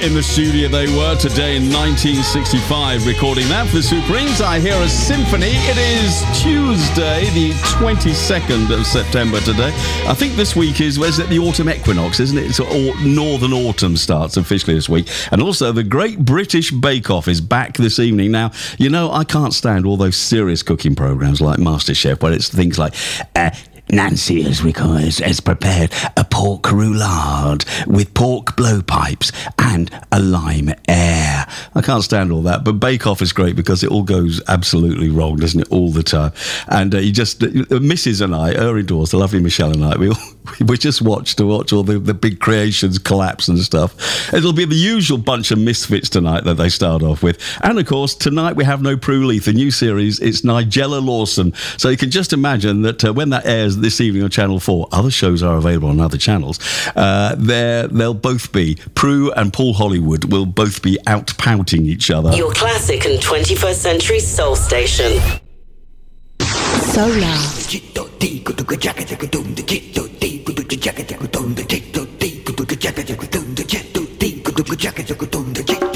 in the studio they were today in 1965, recording that for the Supremes. I hear a symphony. It is Tuesday, the 22nd of September today. I think this week is it the autumn equinox, isn't it? It's northern autumn starts officially this week. And also the Great British Bake Off is back this evening. Now, you know, I can't stand all those serious cooking programmes like MasterChef, where it's things like... Nancy has prepared a pork roulade with pork blowpipes and a lime air. I can't stand all that, but Bake Off is great because it all goes absolutely wrong, doesn't it, all the time? And Mrs. and I, her indoors, the lovely Michelle and I, we just watch all the big creations collapse and stuff. It'll be the usual bunch of misfits tonight that they start off with. And, of course, tonight we have no Prue Leith, the new series. It's Nigella Lawson. So you can just imagine that when that airs this evening on Channel 4, other shows are available on other channels, they'll both be, Prue and Paul Hollywood will both be out pouting each other. Your classic and 21st century soul station. Solar.